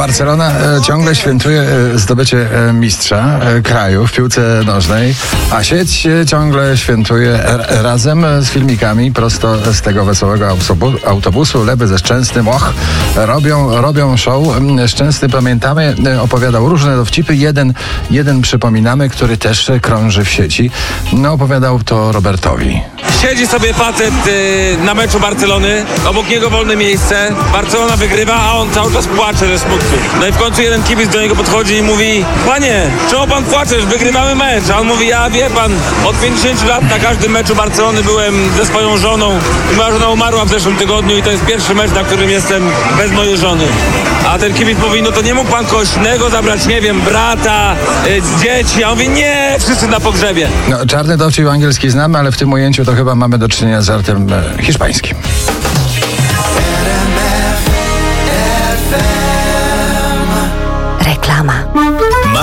Barcelona ciągle świętuje zdobycie mistrza kraju w piłce nożnej, a sieć ciągle świętuje razem z filmikami prosto z tego wesołego autobusu. Lewy ze Szczęsnym, robią show. Szczęsny, pamiętamy, opowiadał różne dowcipy. Jeden przypominamy, który też krąży w sieci. Opowiadał to Robertowi. Siedzi sobie facet na meczu Barcelony, obok niego wolne miejsce, Barcelona wygrywa, a on cały czas płacze ze smutku. No i w końcu jeden kibic do niego podchodzi i mówi: panie, czemu pan płaczesz? Wygrywamy mecz. A on mówi: ja wie pan, od 50 lat na każdym meczu Barcelony byłem ze swoją żoną i moja żona umarła w zeszłym tygodniu i to jest pierwszy mecz, na którym jestem bez mojej żony. A ten kibic mówi: no to nie mógł pan kogoś innego zabrać, nie wiem, brata, dzieci. A on mówi: nie, wszyscy na pogrzebie. Czarny dowcip angielski znamy, ale w tym ujęciu to chyba mamy do czynienia z żartem hiszpańskim. Reklama.